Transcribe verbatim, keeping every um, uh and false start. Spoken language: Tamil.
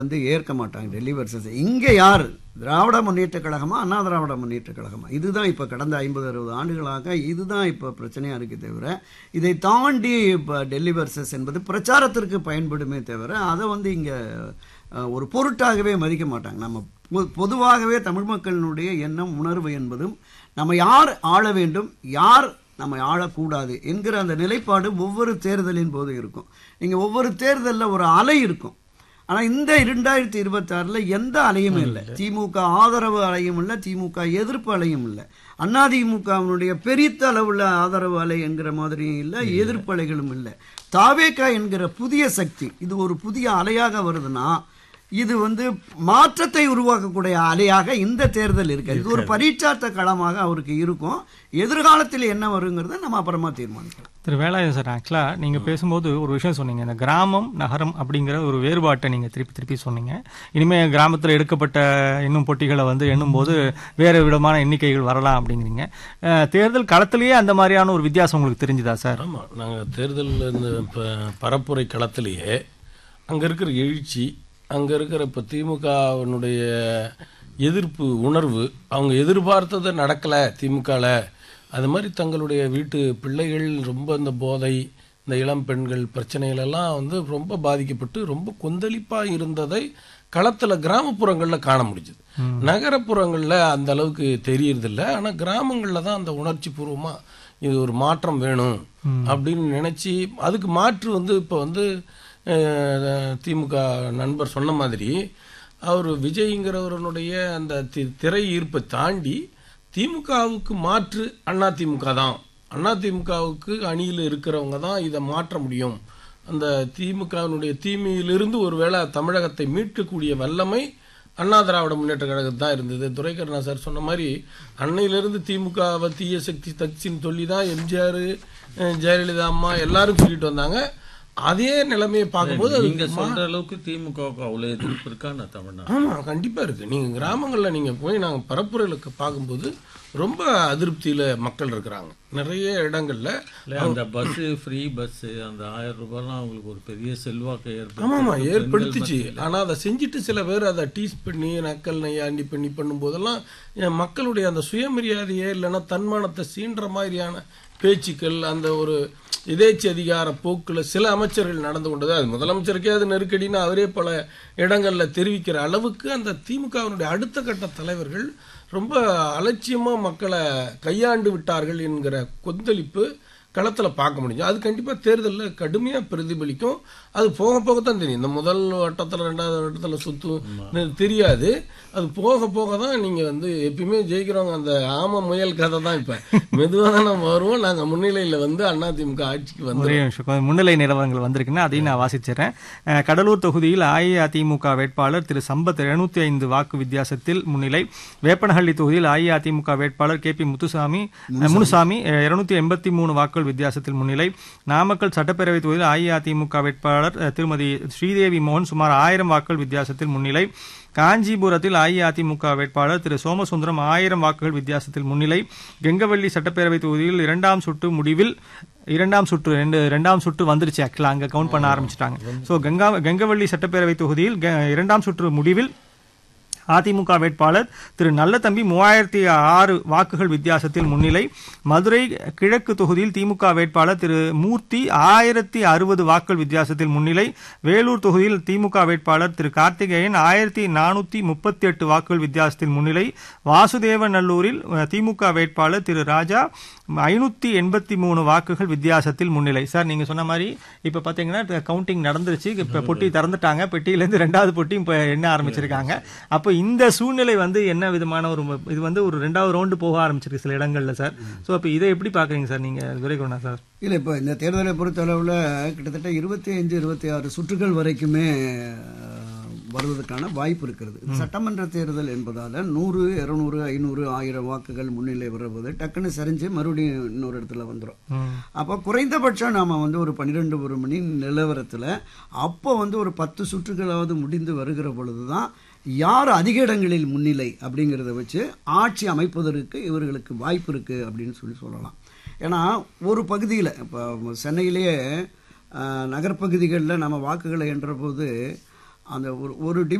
வந்து ஏற்க மாட்டாங்க டெல்லி வர்சஸ். இங்கே யார் திராவிட முன்னேற்ற கழகமா அண்ணா திராவிட முன்னேற்ற கழகமா, இதுதான் இப்போ கடந்த ஐம்பது அறுபது ஆண்டுகளாக இதுதான் இப்போ பிரச்சனையாக இருக்கு தவிர, இதை தாண்டி இப்போ டெல்லி வர்சஸ் என்பது பிரச்சாரத்திற்கு பயன்படுமே தவிர அதை வந்து இங்கே ஒரு பொருட்டாகவே மதிக்க மாட்டாங்க. நம்ம பொதுவாகவே தமிழ் மக்களினுடைய எண்ணம் உணர்வு என்பதும் நம்ம யார் ஆள வேண்டும் யார் நம்ம ஆளக்கூடாது என்கிற அந்த நிலைப்பாடு ஒவ்வொரு தேர்தலின் போது இருக்கும். நீங்கள் ஒவ்வொரு தேர்தலில் ஒரு அலை இருக்கும். ஆனால் இந்த இரண்டாயிரத்தி இருபத்தி ஆறில் எந்த அலையும் இல்லை. திமுக ஆதரவு அலையும் இல்லை, திமுக எதிர்ப்பு அலையும் இல்லை, அதிமுகவினுடைய பெரிய அளவுள்ள ஆதரவு அலை என்கிற மாதிரியும் இல்லை, எதிர்ப்பு அலைகளும் இல்லை. தாவேகா என்கிற புதிய சக்தி இது ஒரு புதிய அலையாக வருதுன்னா இது வந்து மாற்றத்தை உருவாக்கக்கூடிய அலையாக இந்த தேர்தல் இருக்கு. இது ஒரு பரீட்சார்த்த களமாக அவருக்கு இருக்கும். எதிர்காலத்தில் என்ன வருங்கிறத நம்ம அப்புறமா தீர்மானிக்கலாம். திரு வேலாயுதம் சார், ஆக்சுவலாக நீங்கள் பேசும்போது ஒரு விஷயம் சொன்னீங்க, இந்த கிராமம் நகரம் அப்படிங்கிற ஒரு வேறுபாட்டை நீங்கள் திருப்பி திருப்பி சொன்னீங்க. இனிமேல் கிராமத்தில் எடுக்கப்பட்ட இன்னும் பொட்டிகளை வந்து எண்ணும்போது வேறு விதமான எண்ணிக்கைகள் வரலாம் அப்படிங்கிறீங்க. தேர்தல் களத்திலேயே அந்த மாதிரியான ஒரு வித்தியாசம் உங்களுக்கு தெரிஞ்சுதா சார்? ஆமாம், நாங்கள் தேர்தல் இந்த பரப்புரை களத்திலேயே அங்கே இருக்கிற எழுச்சி, அங்கே இருக்கிற இப்போ திமுகவினுடைய எதிர்ப்பு உணர்வு, அவங்க எதிர்பார்த்தது நடக்கலை திமுகவில், அது மாதிரி தங்களுடைய வீட்டு பிள்ளைகள் ரொம்ப இந்த போதை, இந்த இளம் பெண்கள் பிரச்சனைகளெல்லாம் வந்து ரொம்ப பாதிக்கப்பட்டு ரொம்ப கொந்தளிப்பாக இருந்ததை களத்தில் கிராமப்புறங்களில் காண முடிஞ்சுது. நகரப்புறங்களில் அந்த அளவுக்கு தெரியறதில்லை. ஆனால் கிராமங்களில் தான் அந்த உணர்ச்சி பூர்வமாக இது ஒரு மாற்றம் வேணும் அப்படின்னு நினச்சி அதுக்கு மாற்று வந்து இப்போ வந்து திமுக நண்பர் சொன்ன மாதிரி அவர் விஜய்ங்கிறவருடைய அந்த திரை ஈர்ப்பை தாண்டி திமுகவுக்கு மாற்று அண்ணா திமுக தான், அண்ணா திமுகவுக்கு அணியில் இருக்கிறவங்க தான் இதை மாற்ற முடியும், அந்த திமுகவினுடைய தீமையிலிருந்து ஒருவேளை தமிழகத்தை மீட்கக்கூடிய வல்லமை அண்ணா திராவிட முன்னேற்ற கழகத்து தான் இருந்தது. துரைக்கருணா சார் சொன்ன மாதிரி அன்னையிலிருந்து திமுகவை தீய சக்தி தக்சின்னு சொல்லி தான் எம்ஜிஆர் ஜெயலலிதா அம்மா எல்லாரும் சொல்லிட்டு வந்தாங்க. அதே நிலைமையை பார்க்கும்போது நீங்க சொல்ற அளவுக்கு திமுகவுக்கு அவ்வளவு எதிர்ப்பு இருக்கா தமிழ்நாடு? ஆமா, கண்டிப்பா இருக்கு. நீங்க கிராமங்கள்ல நீங்க போய் நாங்க பரப்புரைகளுக்கு பார்க்கும்போது ரொம்ப அதிருப்தியில மக்கள் இருக்கிறாங்க நிறைய இடங்கள்ல. அந்த பஸ் ஃப்ரீ பஸ் அந்த ஆயிரம் ரூபாய்லாம் அவங்களுக்கு ஒரு பெரிய செல்வாக்கை ஆமாமா ஏற்படுத்திச்சு. ஆனா அதை செஞ்சுட்டு சில பேர் அதை டீஸ் பண்ணி நக்கல் நையாண்டி பண்ணி பண்ணும் போதெல்லாம் மக்களுடைய அந்த சுயமரியாதையே இல்லைன்னா தன்மானத்தை சீன்ற மாதிரியான பேச்சுக்கள், அந்த ஒரு எதேச்சி அதிகார போக்குல சில அமைச்சர்கள் நடந்து கொண்டது, அது முதலமைச்சருக்கே அது நெருக்கடின்னு அவரே பல இடங்கள்ல தெரிவிக்கிற அளவுக்கு அந்த திமுகவினுடைய அடுத்த கட்ட தலைவர்கள் ரொம்ப அலட்சியமா மக்களை கையாண்டு விட்டார்கள் என்கிற கொந்தளிப்பு களத்தில் பார்க்க முடியும். அது கண்டிப்பாக தேர்தலில் கடுமையாக பிரதிபலிக்கும். அது போக போகத்தான் தெரியும். இந்த முதல் வட்டத்தில் ரெண்டாவது வட்டத்தில் சுற்றும் தெரியாது. அது போக போக தான் நீங்கள் வந்து எப்பயுமே ஜெயிக்கிறவங்க அந்த ஆம முயல் கதை தான். இப்போ மெதுவாக தான் நம்ம வருவோம். நாங்கள் முன்னிலையில் வந்து அதிமுக ஆட்சிக்கு வந்து முன்னிலை நிலவரங்கள் வந்திருக்குன்னா அதையும் நான் வாசிச்சிடறேன். கடலூர் தொகுதியில் அஇஅதிமுக வேட்பாளர் திரு சம்பத் எழுநூத்தி ஐந்து வாக்கு வித்தியாசத்தில் முன்னிலை. வேப்பனஹள்ளி தொகுதியில் அஇஅதிமுக வேட்பாளர் கே பி முத்துசாமி முனுசாமி இருநூத்தி எண்பத்தி மூணு வாக்குகள் வித்தியாசத்தில் முன்னிலை. நாமக்கல் சட்டப்பேரவை தொகுதியில் அஇஅதிமுக வேட்பாளர் திருமதி ஸ்ரீதேவி மோகன் சுமார் ஆயிரம் வாக்குகள் வித்தியாசத்தில் முன்னிலை. காஞ்சிபுரத்தில் அஇஅதிமுக வேட்பாளர் திரு சோமசுந்தரம் ஆயிரம் வாக்குகள் வித்தியாசத்தில் முன்னிலை. கெங்கவள்ளி சட்டப்பேரவை தொகுதியில் இரண்டாம் சுற்று முடிவில் இரண்டாம் சுற்று ரெண்டு இரண்டாம் சுற்று வந்துருச்சு. ஆக்சுவலா அங்க கவுண்ட் பண்ண ஆரம்பிச்சிட்டாங்க. ஸோ கங்கா கெங்கவள்ளி சட்டப்பேரவை தொகுதியில் இரண்டாம் சுற்று முடிவில் அதிமுக வேட்பாளர் திரு நல்லதம்பி மூவாயிரத்தி ஆறு வாக்குகள் வித்தியாசத்தில் முன்னிலை. மதுரை கிழக்கு தொகுதியில் திமுக வேட்பாளர் திரு மூர்த்தி ஆயிரத்தி அறுபது வாக்குகள் வித்தியாசத்தில் முன்னிலை. வேலூர் தொகுதியில் திமுக வேட்பாளர் திரு கார்த்திகேயன் ஆயிரத்தி நானூத்தி முப்பத்தி எட்டு வாக்குகள் வித்தியாசத்தில் முன்னிலை. வாசுதேவநல்லூரில் திமுக வேட்பாளர் திரு ராஜா ஐநூத்தி எண்பத்தி மூணு வாக்குகள் வித்தியாசத்தில் முன்னிலை. சார் நீங்க சொன்ன மாதிரி இப்ப பாத்தீங்கன்னா கவுண்டிங் நடந்துருச்சு. இப்ப பொட்டி திறந்துட்டாங்க. பெட்டியிலேருந்து ரெண்டாவது பொட்டி இப்ப எண்ண ஆரம்பிச்சிருக்காங்க. அப்ப இந்த சூழ்நிலை வந்து என்ன விதமான ஒரு இது வந்து ஒரு ரெண்டாவது ரவுண்டு போக ஆரம்பிச்சிருக்கு சில இடங்கள்ல சார். ஸோ அப்போ இதை எப்படி பாக்குறீங்க சார் நீங்க துரைக்கருணா சார்? இல்லை, இப்போ இந்த தேர்தலை பொறுத்த அளவில் கிட்டத்தட்ட இருபத்தி ஐந்து இருபத்தி ஆறு சுற்றுகள் வரைக்குமே வருவதற்கான வாய்ப்பு இருக்கிறது. சட்டமன்ற தேர்தல் என்பதால் நூறு இருநூறு ஐநூறு ஆயிரம் வாக்குகள் முன்னிலை வருவது டக்குன்னு சரிஞ்சு மறுபடியும் இன்னொரு இடத்துல வந்துடும். அப்போ குறைந்தபட்சம் நாம வந்து ஒரு பன்னிரெண்டு ஒரு மணி நிலவரத்தில் அப்போ வந்து ஒரு பத்து சுற்றுகளாவது முடிந்து வருகிற பொழுதுதான் யார் அதிக இடங்களில் முன்னிலை அப்படிங்கிறத வச்சு ஆட்சி அமைப்பதற்கு இவர்களுக்கு வாய்ப்பு இருக்கு அப்படின்னு சொல்லி சொல்லலாம். ஏன்னா ஒரு பகுதியில் இப்போ சென்னையிலேயே நகர்ப்பகுதிகளில் நம்ம வாக்குகளை என்ற போது அந்த ஒரு ஒரு